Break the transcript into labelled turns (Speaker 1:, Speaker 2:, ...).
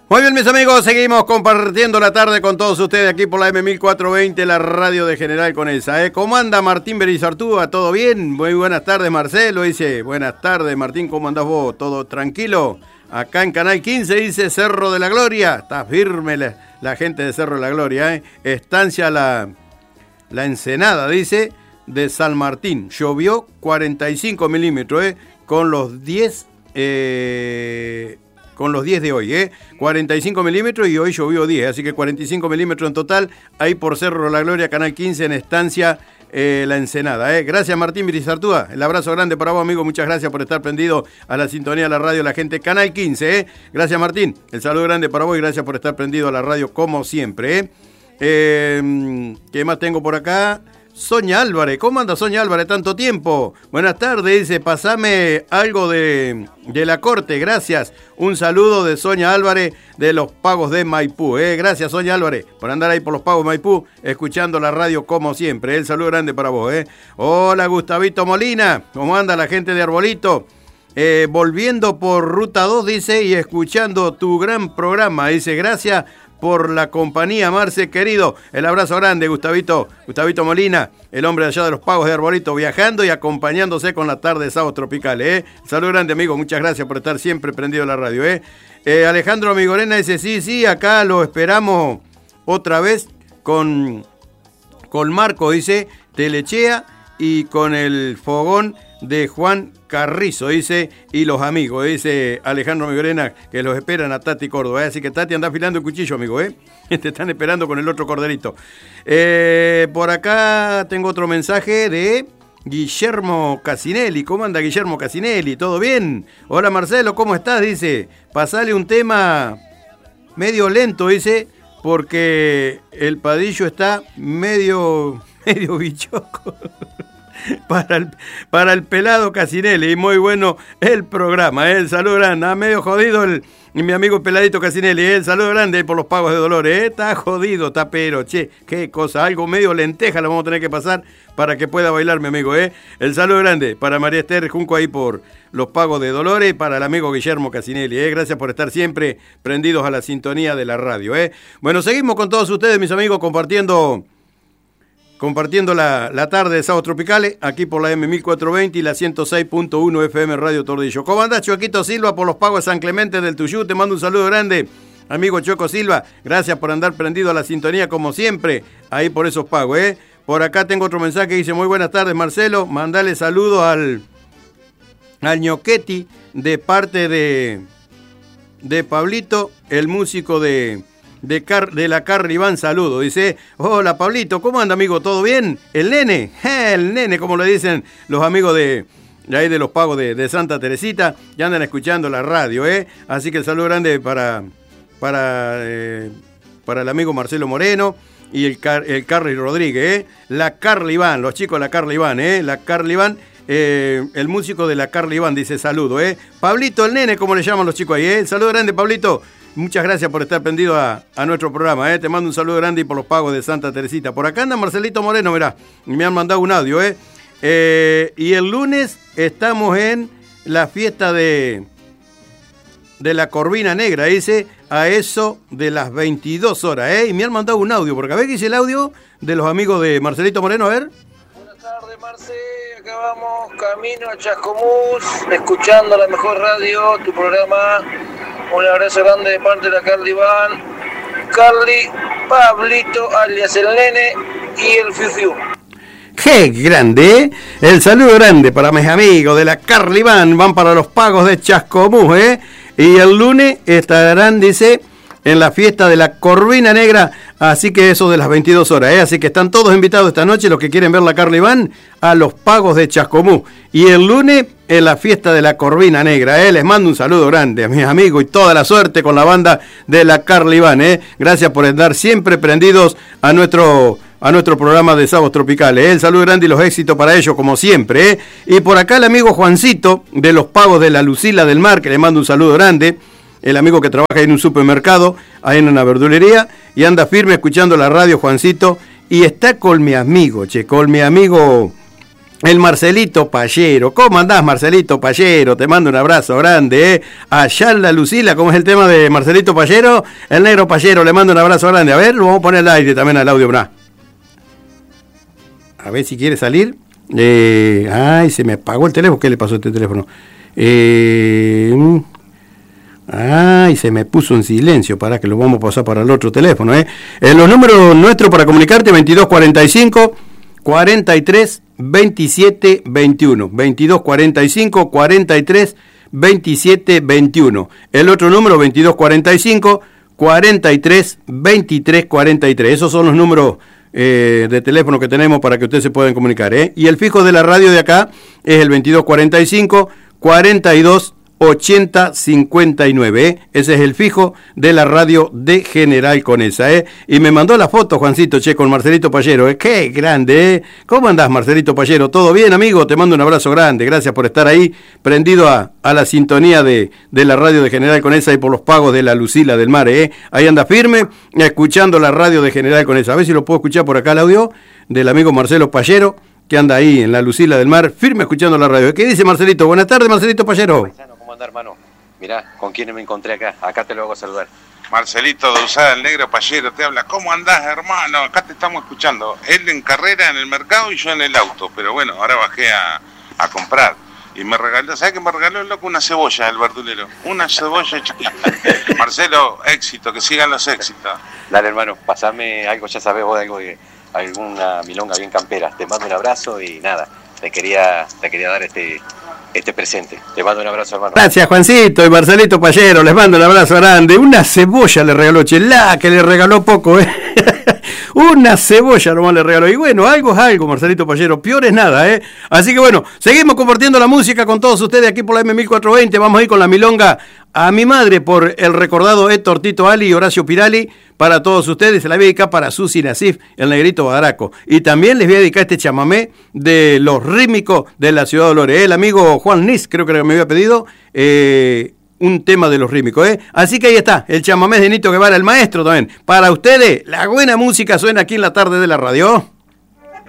Speaker 1: Muy bien, mis amigos, seguimos compartiendo la tarde con todos ustedes aquí por la M1420, la radio de General Conesa. ¿Cómo anda Martín Berizartúa? ¿Todo bien? Muy buenas tardes, Marcelo, dice. Buenas tardes, Martín, ¿cómo andás vos? ¿Todo tranquilo? Acá en Canal 15 dice Cerro de la Gloria. Está firme la gente de Cerro de la Gloria, Estancia la Ensenada, dice, de San Martín. Llovió 45 milímetros, con los 10... con los 10 de hoy, 45 milímetros y hoy llovió 10, así que 45 milímetros en total, ahí por Cerro de la Gloria, Canal 15, en Estancia La Ensenada. Gracias, Martín Berizartúa, el abrazo grande para vos, amigo, muchas gracias por estar prendido a la sintonía de la radio, la gente Canal 15, Gracias, Martín, el saludo grande para vos y gracias por estar prendido a la radio como siempre, ¿Qué más tengo por acá? Sonia Álvarez, ¿cómo anda Sonia Álvarez? Tanto tiempo. Buenas tardes, dice, pasame algo de la corte, gracias. Un saludo de Sonia Álvarez de los Pagos de Maipú. Gracias, Sonia Álvarez, por andar ahí por los Pagos de Maipú, escuchando la radio como siempre. El saludo grande para vos. Hola, Gustavito Molina, ¿cómo anda la gente de Arbolito? Volviendo por Ruta 2, dice, y escuchando tu gran programa, dice, gracias por la compañía, Marce, querido. El abrazo grande, Gustavito Molina, el hombre de allá de los Pagos de Arbolito, viajando y acompañándose con la tarde de Sábados Tropicales. Saludo grande, amigo, muchas gracias por estar siempre prendido a la radio. Alejandro Migorena dice, sí, acá lo esperamos otra vez con Marco, dice, Telechea y con el fogón de Juan Carrizo, dice, y los amigos, dice Alejandro Migorena, que los esperan a Tati Córdoba, así que Tati anda afilando el cuchillo, amigo, te están esperando con el otro corderito. Por acá tengo otro mensaje de Guillermo Casinelli. ¿Cómo anda Guillermo Casinelli? ¿Todo bien? Hola Marcelo, ¿cómo estás? Dice, pasale un tema medio lento, dice, porque el padillo está medio bichoco. Para el pelado Casinelli, y muy bueno el programa, el saludo grande, medio jodido mi amigo peladito Casinelli, el saludo grande por los Pagos de Dolores, está jodido, está pero, qué cosa, algo medio lenteja lo vamos a tener que pasar para que pueda bailar mi amigo, el saludo grande para María Esther Junco ahí por los Pagos de Dolores, y para el amigo Guillermo Casinelli, gracias por estar siempre prendidos a la sintonía de la radio, Bueno, seguimos con todos ustedes, mis amigos, compartiendo la tarde de Sábados Tropicales, aquí por la M1420 y la 106.1 FM Radio Tordillo. ¿Cómo andás, Choquito Silva, por los Pagos de San Clemente del Tuyú? Te mando un saludo grande, amigo Choco Silva. Gracias por andar prendido a la sintonía, como siempre, ahí por esos pagos, Por acá tengo otro mensaje que dice, muy buenas tardes, Marcelo. Mandale saludos al Ñoquetti, de parte de Pablito, el músico de la Carly Iván, saludo. Dice, hola Pablito, ¿cómo anda, amigo? ¿Todo bien? El nene, como le dicen los amigos de ahí de los Pagos de Santa Teresita, ya andan escuchando la radio, Así que el saludo grande para el amigo Marcelo Moreno y el Carly Rodríguez, la Carly Iván, los chicos de la Carly Iván, la Carly Iván, el músico de la Carly Iván, dice saludo, Pablito, el nene, como le llaman los chicos ahí, el saludo grande, Pablito. Muchas gracias por estar prendido a nuestro programa, Te mando un saludo grande y por los Pagos de Santa Teresita. Por acá anda Marcelito Moreno, mirá, me han mandado un audio, y el lunes estamos en la fiesta de la Corvina Negra, dice, a eso de las 22 horas, Y me han mandado un audio, porque a ver qué dice el audio de los amigos de Marcelito Moreno, a ver.
Speaker 2: Buenas tardes, Marce, acá vamos, camino a Chascomús, escuchando la mejor radio, tu programa. Un abrazo grande de parte de la Carly Iván, Carly, Pablito, alias el nene y el Fiu.
Speaker 1: ¡Qué grande, El saludo grande para mis amigos de la Carly Iván, van para los Pagos de Chascomús, Y el lunes estarán, dice, en la fiesta de la Corvina Negra, así que eso de las 22 horas, Así que están todos invitados esta noche, los que quieren ver la Carly Iván, a los Pagos de Chascomús. Y el lunes, en la fiesta de la Corvina Negra, Les mando un saludo grande a mis amigos y toda la suerte con la banda de la Carly Iván, Gracias por estar siempre prendidos a nuestro programa de Sábados Tropicales, El saludo grande y los éxitos para ellos, como siempre, Y por acá el amigo Juancito, de los Pagos de la Lucila del Mar, que le mando un saludo grande, el amigo que trabaja en un supermercado, ahí en una verdulería, y anda firme escuchando la radio, Juancito, y está con mi amigo, El Marcelito Payero. ¿Cómo andás, Marcelito Payero? Te mando un abrazo grande, Allá en la Lucila, ¿cómo es el tema de Marcelito Payero? El negro Payero, le mando un abrazo grande. A ver, lo vamos a poner al aire también al audio, ¿verdad? A ver si quiere salir. Ay, se me apagó el teléfono. ¿Qué le pasó a este teléfono? Ay, se me puso en silencio. Para que lo vamos a pasar para el otro teléfono, los números nuestros para comunicarte: 2245 43 27 21. 2245 43 27 21. El otro número: 2245 43 23 43. Esos son los números de teléfono que tenemos para que ustedes se puedan comunicar, Y el fijo de la radio de acá es el 2245 42 80 59, Ese es el fijo de la radio de General Conesa, Y me mandó la foto, Juancito, con Marcelito Payero, Qué grande, ¿Cómo andás, Marcelito Payero? ¿Todo bien, amigo? Te mando un abrazo grande. Gracias por estar ahí, prendido a la sintonía de la radio de General Conesa y por los pagos de la Lucila del Mar, Ahí anda firme, escuchando la radio de General Conesa. A ver si lo puedo escuchar por acá el audio del amigo Marcelo Payero, que anda ahí en la Lucila del Mar, firme escuchando la radio. ¿Qué dice Marcelito? Buenas tardes, Marcelito Payero.
Speaker 3: ¿Cómo anda, hermano? Mirá, ¿con quién me encontré acá? Acá te lo hago saludar.
Speaker 4: Marcelito de Usada, el negro Payero, te habla. ¿Cómo andás, hermano? Acá te estamos escuchando. Él en carrera en el mercado y yo en el auto. Pero bueno, ahora bajé a comprar. Y me regaló, ¿sabes qué me regaló el loco? Una cebolla, el verdulero. Una cebolla chiquita. Marcelo, éxito, que sigan los éxitos.
Speaker 3: Dale, hermano, pasame algo, ya sabes vos, alguna milonga bien campera. Te mando un abrazo y nada, te quería dar este presente. Te mando un abrazo, hermano.
Speaker 1: Gracias, Juancito y Marcelito Payero, les mando un abrazo grande. Una cebolla le regaló Chelá, que le regaló poco, Una cebolla nomás le regaló. Y bueno, algo es algo, Marcelito Payero, peor es nada, Así que bueno, seguimos compartiendo la música con todos ustedes aquí por la M1420. Vamos a ir con la milonga A mi madre por el recordado Héctor Tito Ali y Horacio Pirali. Para todos ustedes, se la voy a dedicar para Susi Nasif, el negrito Baraco. Y también les voy a dedicar este chamamé de los rítmicos de la ciudad de Dolores. El amigo Juan Nis, creo que me había pedido un tema de los rítmicos, Así que ahí está, el chamamé de Nito Guevara, el maestro también. Para ustedes, la buena música suena aquí en la tarde de la radio.